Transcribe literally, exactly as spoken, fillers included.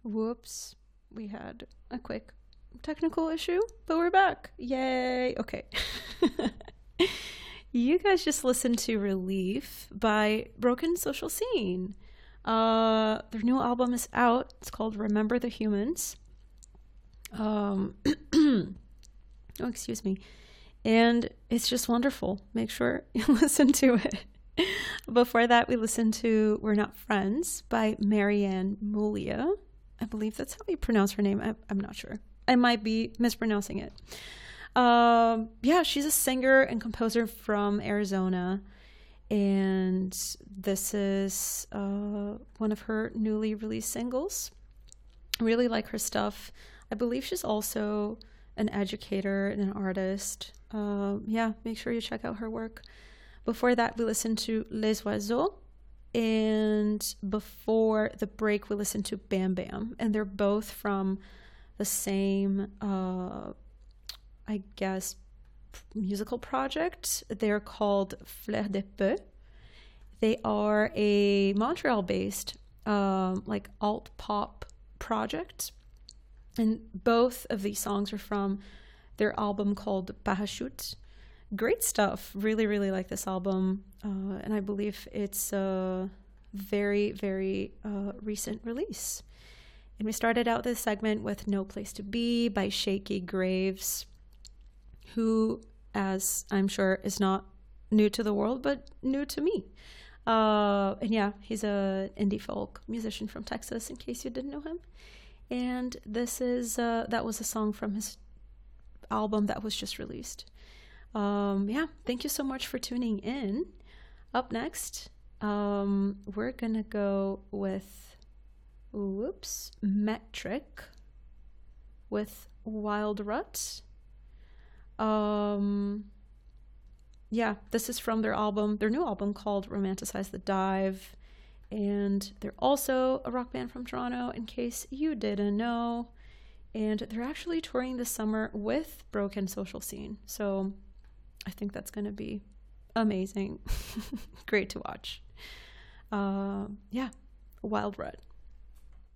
Whoops. We had a quick technical issue, but we're back. Yay. Okay. You guys just listened to Relief by Broken Social Scene. Uh, their new album is out. It's called Remember the Humans. Um, oh, excuse me. And it's just wonderful. Make sure you listen to it. Before that, we listened to We're Not Friends by Marianne Mulia. I believe that's how you pronounce her name. I, I'm not sure. I might be mispronouncing it. Um, yeah, she's a singer and composer from Arizona. And this is uh, one of her newly released singles. I really like her stuff. I believe she's also an educator and an artist. Uh, yeah, make sure you check out her work. Before that, we listened to Les Oiseaux. And before the break, we listened to Bam Bam. And they're both from the same, uh, I guess, musical project. They're called Fleur de Peu. They are a Montreal-based, um, like alt-pop project. And both of these songs are from their album called Parachute. Great stuff. Really, really like this album. Uh, and I believe it's a very, very uh, recent release. And we started out this segment with No Place to Be by Shaky Graves, who, as I'm sure, is not new to the world, but new to me. Uh, and yeah, he's a indie folk musician from Texas, in case you didn't know him. And this is, uh, that was a song from his album that was just released. Um, yeah, thank you so much for tuning in. Up next, um, we're gonna go with, whoops, Metric with Wild Rut. Um, yeah, this is from their album, their new album called Romanticize the Dive. And they're also a rock band from Toronto, in case you didn't know. And they're actually touring this summer with Broken Social Scene. So I think that's going to be amazing. Great to watch. Uh, yeah, Wild Rut.